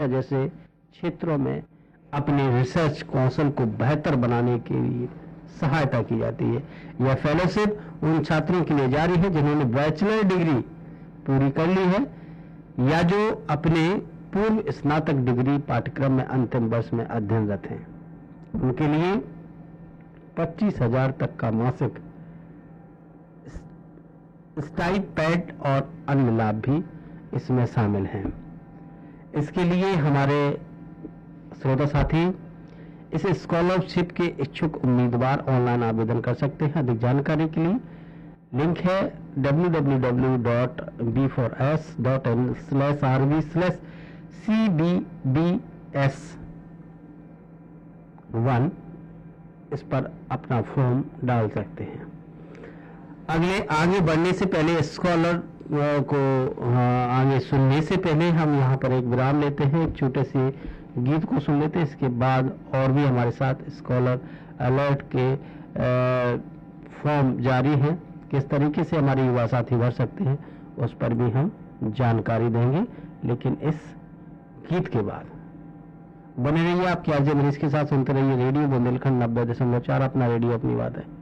जैसे क्षेत्रों में अपने रिसर्च कौशल को बेहतर बनाने के लिए सहायता की जाती है। यह फेलोशिप उन छात्रों के लिए जारी है जिन्होंने बैचलर डिग्री पूरी कर ली है या जो अपने पूर्व स्नातक डिग्री पाठ्यक्रम में अंतिम वर्ष में अध्ययनरत हैं। उनके लिए 25,000 तक का मासिक स्टाइपेंड और अन्य लाभ भी इसमें शामिल हैं। इसके लिए हमारे श्रोता साथी इस स्कॉलरशिप के इच्छुक उम्मीदवार ऑनलाइन आवेदन कर सकते हैं। अधिक जानकारी के लिए लिंक है www.b4s.in/rv/cbbs1 इस पर अपना फॉर्म डाल सकते हैं। आगे बढ़ने से पहले स्कॉलर को आगे सुनने से पहले हम यहाँ पर एक विराम लेते हैं, एक छोटे से गीत को सुन लेते हैं। इसके बाद और भी हमारे साथ स्कॉलर अलर्ट के फॉर्म जारी हैं, किस तरीके से हमारे युवा साथी भर सकते हैं उस पर भी हम जानकारी देंगे, लेकिन इस गीत के बाद बने रहिए। आपके आरजे मनीष के साथ सुनते रहिए रेडियो बुंदेलखंड 90.4 अपना रेडियो अपनी बात है।